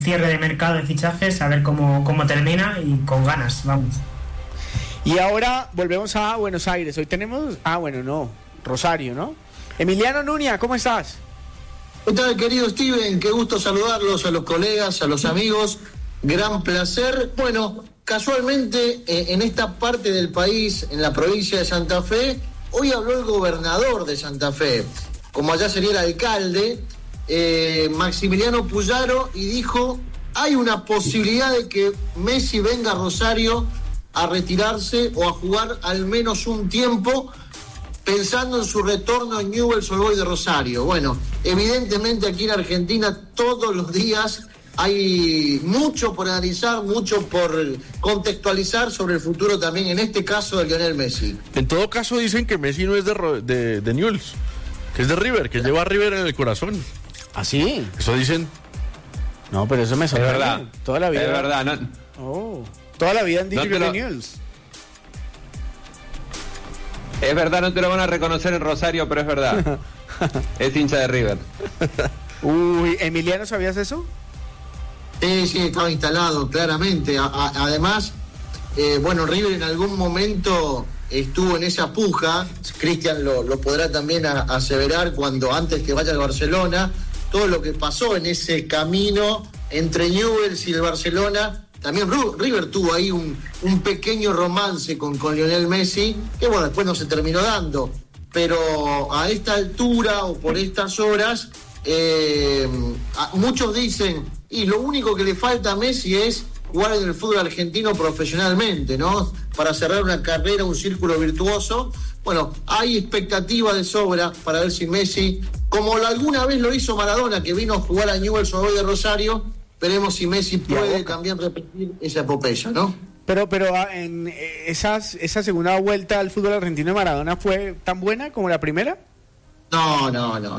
cierre de mercado de fichajes, a ver cómo termina y con ganas, vamos. Y ahora volvemos a Buenos Aires. Hoy tenemos, Rosario, ¿no? Emiliano Nuña, ¿cómo estás? ¿Qué tal, querido Steven? Qué gusto saludarlos, a los colegas, a los amigos. Gran placer. Bueno, casualmente en esta parte del país, en la provincia de Santa Fe, hoy habló el gobernador de Santa Fe, como allá sería el alcalde, Maximiliano Puyaro, y dijo, hay una posibilidad de que Messi venga a Rosario a retirarse o a jugar al menos un tiempo, pensando en su retorno en Newell's Old Boys de Rosario. Bueno, evidentemente aquí en Argentina todos los días hay mucho por analizar, mucho por contextualizar sobre el futuro también, en este caso, de Lionel Messi. En todo caso dicen que Messi no es de Newell's, que es de River, que lleva a River en el corazón. ¿Ah, sí? Eso dicen. No, pero eso me sorprende. Es verdad. Toda la vida. Es verdad, ¿no? Oh, toda la vida han dicho que es de Newell's. Es verdad, no te lo van a reconocer en Rosario, pero es verdad. Es hincha de River. Uy, Emiliano, ¿sabías eso? Sí, estaba instalado, claramente. Además, River en algún momento estuvo en esa puja. Cristian lo podrá también aseverar, cuando antes que vaya al Barcelona, todo lo que pasó en ese camino entre Newell's y el Barcelona. También River tuvo ahí un pequeño romance con Lionel Messi, que después no se terminó dando. Pero a esta altura o por estas horas, muchos dicen, y lo único que le falta a Messi es jugar en el fútbol argentino profesionalmente, ¿no? Para cerrar una carrera, un círculo virtuoso. Bueno, hay expectativa de sobra para ver si Messi, como alguna vez lo hizo Maradona, que vino a jugar a Newell's Old Boys de Rosario, veremos si Messi puede también repetir esa epopeya, ¿no? Pero en esa segunda vuelta al fútbol argentino de Maradona, ¿fue tan buena como la primera? No.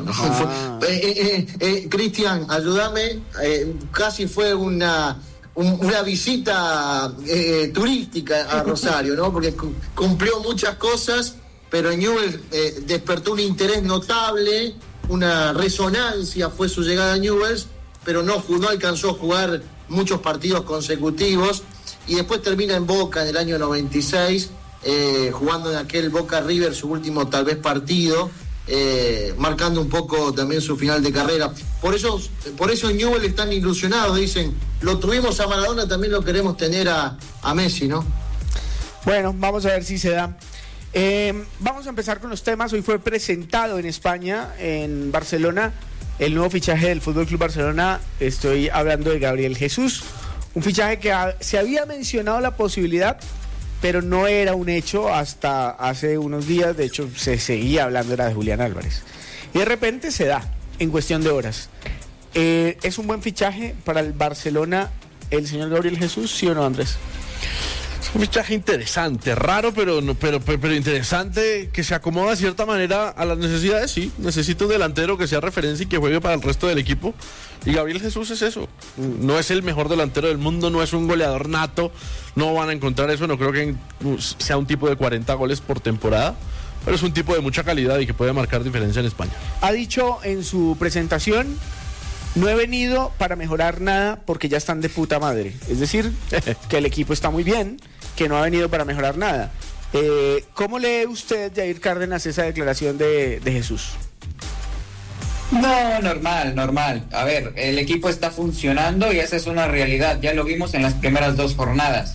Cristian, ayúdame. Casi fue una visita turística a Rosario, ¿no? Porque cumplió muchas cosas, pero Newell's despertó un interés notable, una resonancia fue su llegada a Newell's, pero no alcanzó a jugar muchos partidos consecutivos, y después termina en Boca en el año 96, jugando en aquel Boca River su último tal vez partido, marcando un poco también su final de carrera. Por eso Newell's están ilusionados, dicen, lo tuvimos a Maradona, también lo queremos tener a Messi, ¿no? Bueno, vamos a ver si se da. Vamos a empezar con los temas. Hoy fue presentado en España, en Barcelona, el nuevo fichaje del FC Barcelona. Estoy hablando de Gabriel Jesús, un fichaje que se había mencionado la posibilidad, pero no era un hecho hasta hace unos días. De hecho, se seguía hablando, era de Julián Álvarez, y de repente se da en cuestión de horas. ¿Es un buen fichaje para el Barcelona el señor Gabriel Jesús, sí o no, Andrés? Un fichaje interesante, raro, pero interesante, que se acomoda de cierta manera a las necesidades. Sí, necesita un delantero que sea referencia y que juegue para el resto del equipo, y Gabriel Jesús es eso. No es el mejor delantero del mundo, no es un goleador nato, no van a encontrar eso, no creo que sea un tipo de 40 goles por temporada, pero es un tipo de mucha calidad y que puede marcar diferencia en España. Ha dicho en su presentación: no he venido para mejorar nada porque ya están de puta madre. Es decir, que el equipo está muy bien, que no ha venido para mejorar nada. ¿Cómo lee usted, Jair Cárdenas, esa declaración de Jesús? No, normal. A ver, el equipo está funcionando y esa es una realidad. Ya lo vimos en las primeras 2 jornadas.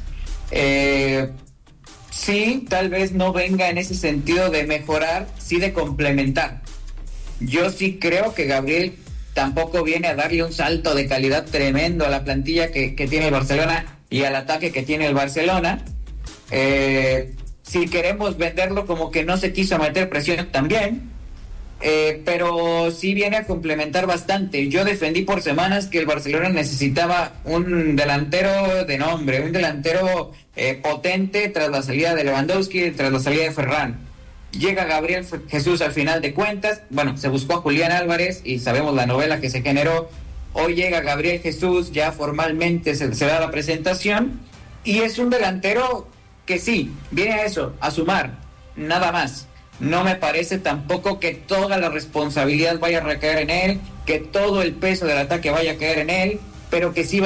Sí, tal vez no venga en ese sentido de mejorar, sí de complementar. Yo sí creo que Gabriel tampoco viene a darle un salto de calidad tremendo a la plantilla que tiene el Barcelona y al ataque que tiene el Barcelona. Si queremos venderlo como que no se quiso meter presión también, pero sí viene a complementar bastante. Yo defendí por semanas que el Barcelona necesitaba un delantero de nombre, un delantero potente tras la salida de Lewandowski, tras la salida de Ferran. Llega Gabriel Jesús al final de cuentas. Bueno, se buscó a Julián Álvarez y sabemos la novela que se generó. Hoy llega Gabriel Jesús, ya formalmente se da la presentación, y es un delantero que sí, viene a eso, a sumar, nada más. No me parece tampoco que toda la responsabilidad vaya a recaer en él, que todo el peso del ataque vaya a caer en él. pero que sí